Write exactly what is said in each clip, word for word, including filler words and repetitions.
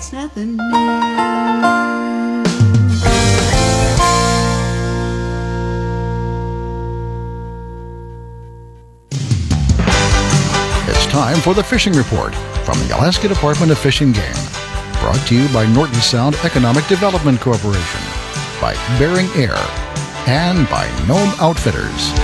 it's nothing new. It's time for the Fishing Report from the Alaska Department of Fish and Game. Brought to you by Norton Sound Economic Development Corporation, by Bering Air, and by Nome Outfitters.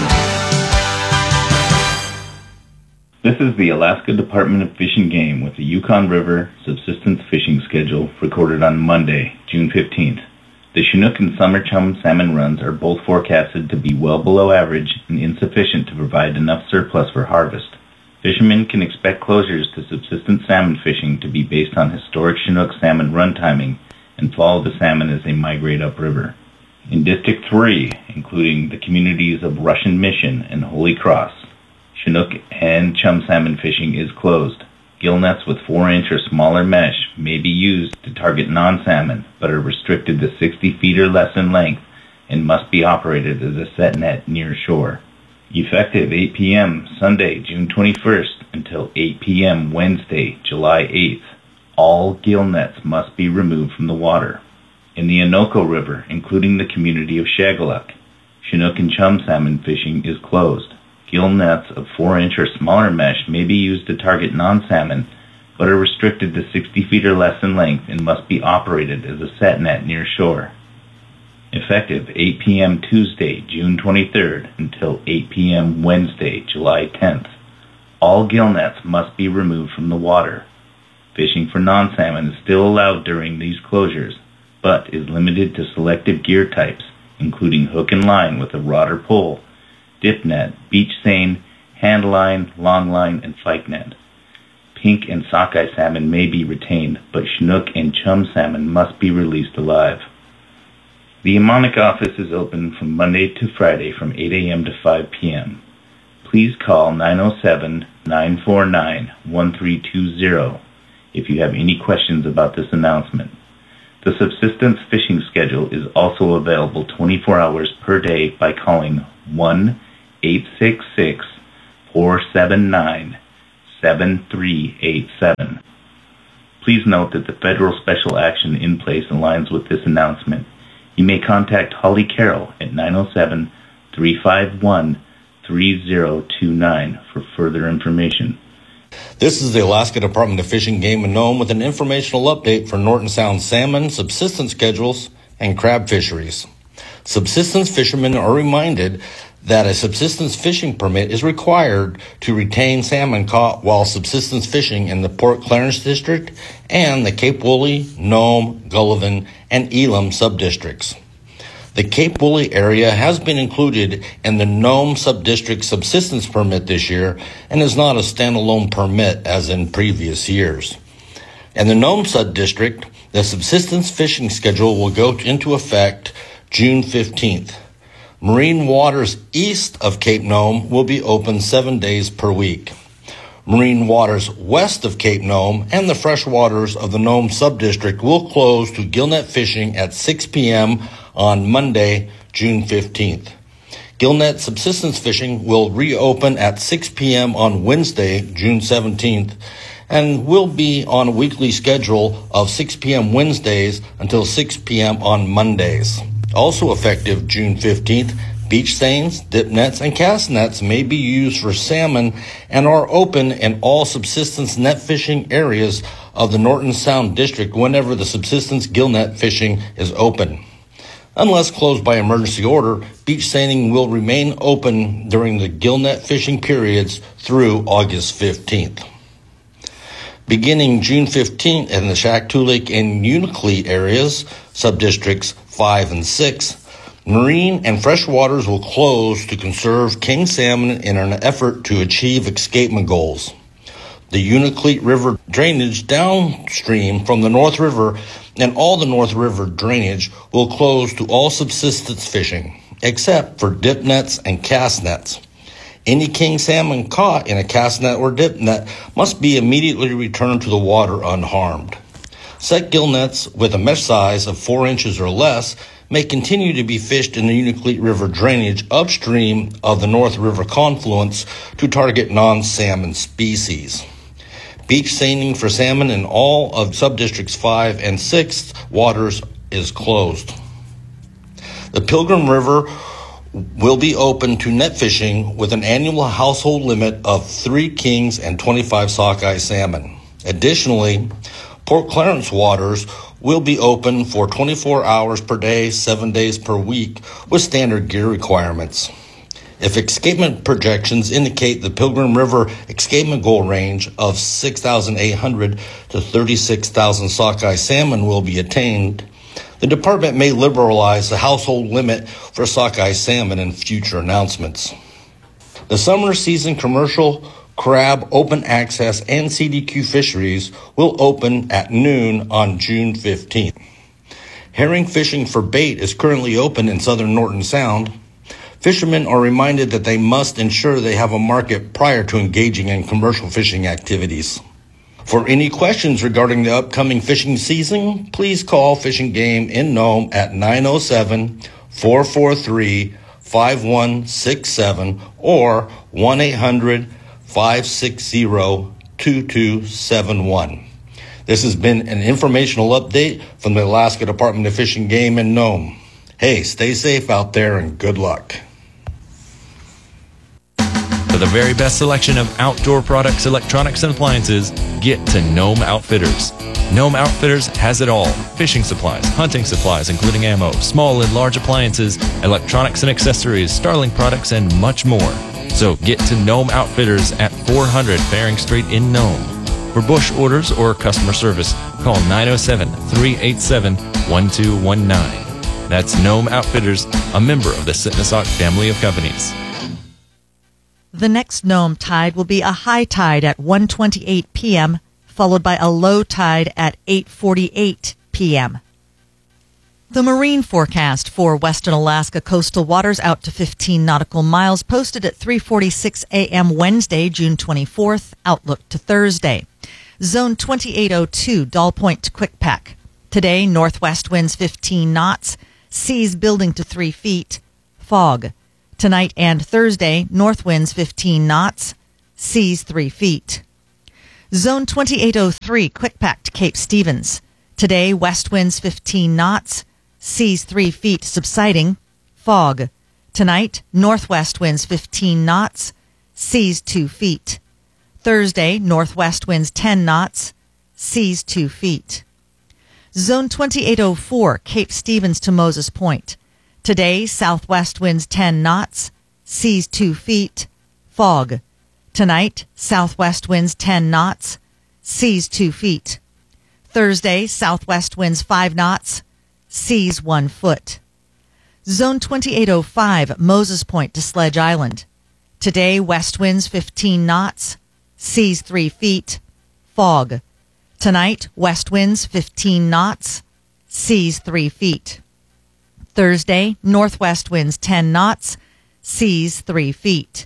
This is the Alaska Department of Fish and Game with the Yukon River subsistence fishing schedule recorded on Monday, June fifteenth. The Chinook and Summer Chum salmon runs are both forecasted to be well below average and insufficient to provide enough surplus for harvest. Fishermen can expect closures to subsistence salmon fishing to be based on historic Chinook salmon run timing and follow the salmon as they migrate upriver. In District three, including the communities of Russian Mission and Holy Cross, Chinook and chum salmon fishing is closed. Gill nets with four inch or smaller mesh may be used to target non-salmon, but are restricted to sixty feet or less in length and must be operated as a set net near shore. Effective eight p.m. Sunday, June twenty-first until eight p.m. Wednesday, July eighth, all gill nets must be removed from the water. In the Anoka River, including the community of Shagaluk, Chinook and chum salmon fishing is closed. Gill nets of four inch or smaller mesh may be used to target non-salmon, but are restricted to sixty feet or less in length and must be operated as a set net near shore. Effective eight p.m. Tuesday, June twenty-third until eight p.m. Wednesday, July tenth, all gill nets must be removed from the water. Fishing for non-salmon is still allowed during these closures, but is limited to selective gear types, including hook and line with a rod or pole, dip net, beach seine, hand line, long line, and fyke net. Pink and sockeye salmon may be retained, but Chinook and chum salmon must be released alive. The Emonic office is open from Monday to Friday from eight a.m. to five p.m. Please call nine oh seven, nine four nine, one three two zero if you have any questions about this announcement. The subsistence fishing schedule is also available twenty-four hours per day by calling one eight six six, four seven nine, seven three eight seven. Please note that the federal special action in place aligns with this announcement. You may contact Holly Carroll at nine oh seven, three five one, three oh two nine for further information. This is the Alaska Department of Fish and Game in Nome with an informational update for Norton Sound salmon, subsistence schedules, and crab fisheries. Subsistence fishermen are reminded that a subsistence fishing permit is required to retain salmon caught while subsistence fishing in the Port Clarence District and the Cape Woolly, Nome, Gullivan, and Elam subdistricts. The Cape Woolly area has been included in the Nome subdistrict subsistence permit this year and is not a standalone permit as in previous years. In the Nome subdistrict, the subsistence fishing schedule will go into effect June fifteenth. Marine waters east of Cape Nome will be open seven days per week. Marine waters west of Cape Nome and the fresh waters of the Nome subdistrict will close to gillnet fishing at six p.m. on Monday, June fifteenth. Gillnet subsistence fishing will reopen at six p.m. on Wednesday, June seventeenth, and will be on a weekly schedule of six p.m. Wednesdays until six p.m. on Mondays. Also effective June fifteenth, beach seines, dip nets, and cast nets may be used for salmon and are open in all subsistence net fishing areas of the Norton Sound District whenever the subsistence gill net fishing is open. Unless closed by emergency order, beach seining will remain open during the gill net fishing periods through August fifteenth. Beginning June fifteenth in the Shaktoolik and Unalakleet areas, subdistricts five and six, marine and fresh waters will close to conserve king salmon in an effort to achieve escapement goals. The Unalakleet River drainage downstream from the North River and all the North River drainage will close to all subsistence fishing, except for dip nets and cast nets. Any king salmon caught in a cast net or dip net must be immediately returned to the water unharmed. Set gill nets with a mesh size of four inches or less may continue to be fished in the Unalakleet River drainage upstream of the North River confluence to target non-salmon species. Beach seining for salmon in all of subdistricts five and six waters is closed. The Pilgrim River will be open to net fishing with an annual household limit of three kings and twenty-five sockeye salmon. Additionally, Port Clarence waters will be open for twenty-four hours per day, seven days per week, with standard gear requirements. If escapement projections indicate the Pilgrim River escapement goal range of six thousand eight hundred to thirty-six thousand sockeye salmon will be attained, the department may liberalize the household limit for sockeye salmon in future announcements. The summer season commercial crab open access and C D Q fisheries will open at noon on June fifteenth. Herring fishing for bait is currently open in southern Norton Sound. Fishermen are reminded that they must ensure they have a market prior to engaging in commercial fishing activities. For any questions regarding the upcoming fishing season, please call Fish and Game in Nome at nine oh seven, four four three, five one six seven or one eight hundred, five six zero, two two seven one. This has been an informational update from the Alaska Department of Fish and Game in Nome. Hey, stay safe out there and good luck. For the very best selection of outdoor products, electronics, and appliances, get to Nome Outfitters. Nome Outfitters has it all. Fishing supplies, hunting supplies, including ammo, small and large appliances, electronics and accessories, Starlink products, and much more. So get to Nome Outfitters at four hundred Bering Street in Nome. For Bush orders or customer service, call nine oh seven, three eight seven, one two one nine. That's Nome Outfitters, a member of the Sitnasock family of companies. The next Nome tide will be a high tide at one twenty-eight p.m., followed by a low tide at eight forty-eight p.m. The marine forecast for Western Alaska coastal waters out to fifteen nautical miles posted at three forty-six a.m. Wednesday, June twenty-fourth. Outlook to Thursday. Zone twenty-eight oh two, Doll Point to Quickpack. Today, northwest winds fifteen knots. Seas building to three feet. Fog. Tonight and Thursday, north winds fifteen knots. Seas three feet. Zone twenty-eight oh three, Quickpack to Cape Stevens. Today, west winds fifteen knots. Seas three feet subsiding. Fog. Tonight, northwest winds fifteen knots. Seas two feet. Thursday, northwest winds ten knots. Seas two feet. Zone twenty-eight oh four, Cape Stevens to Moses Point. Today, southwest winds ten knots. Seas two feet. Fog. Tonight, southwest winds ten knots. Seas two feet. Thursday, southwest winds five knots. Seas one foot. Zone twenty-eight oh five, Moses Point to Sledge Island. Today, west winds fifteen knots. Seas three feet. Fog. Tonight, west winds fifteen knots. Seas three feet. Thursday, northwest winds ten knots. Seas three feet.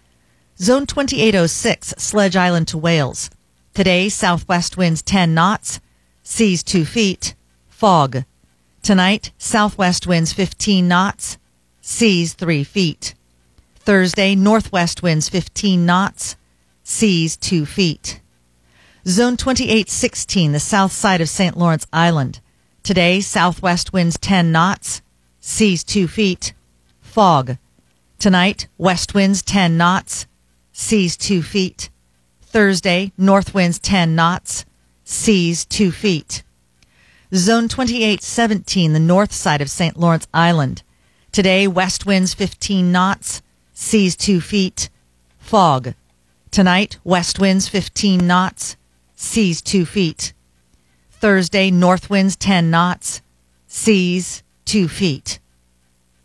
Zone twenty-eight oh six, Sledge Island to Wales. Today, southwest winds ten knots. Seas two feet. Fog. Tonight, southwest winds fifteen knots. Seas three feet. Thursday, northwest winds fifteen knots. Seas two feet. Zone twenty-eight sixteen, the south side of Saint Lawrence Island. Today, southwest winds ten knots. Seas two feet. Fog. Tonight, west winds ten knots. Seas two feet. Thursday, north winds ten knots. Seas two feet. Zone twenty-eight seventeen, the north side of Saint Lawrence Island. Today, west winds fifteen knots. Seas two feet. Fog. Tonight, west winds fifteen knots. Seas two feet. Thursday, north winds ten knots. Seas two feet.